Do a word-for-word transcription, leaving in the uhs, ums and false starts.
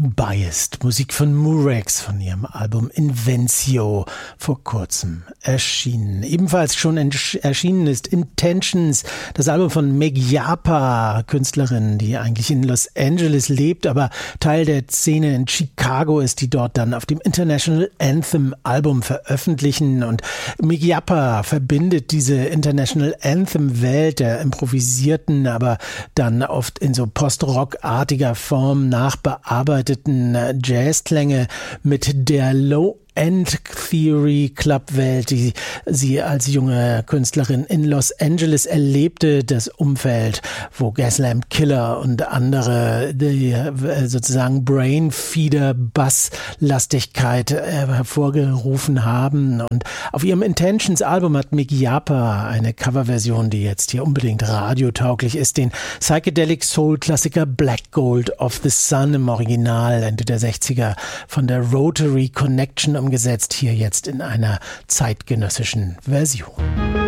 Biased, Musik von Murex von ihrem Album Invencio, vor kurzem erschienen. Ebenfalls schon erschienen ist Intentions, das Album von Meg Yapa, Künstlerin, die eigentlich in Los Angeles lebt, aber Teil der Szene in Chicago ist, die dort dann auf dem International Anthem Album veröffentlichen. Und Meg Yapa verbindet diese International Anthem Welt der improvisierten, aber dann oft in so Post-Rock-artiger Form nachbearbeiteten Jazzklänge mit der Low End Theory Club Welt, die sie als junge Künstlerin in Los Angeles erlebte, das Umfeld, wo Gaslamp Killer und andere die sozusagen Brainfeeder Basslastigkeit hervorgerufen haben. Und auf ihrem Intentions Album hat Meg Yapa eine Coverversion, die jetzt hier unbedingt radiotauglich ist, den Psychedelic Soul Klassiker Black Gold of the Sun im Original Ende der sechziger von der Rotary Connection umgesetzt, hier jetzt in einer zeitgenössischen Version.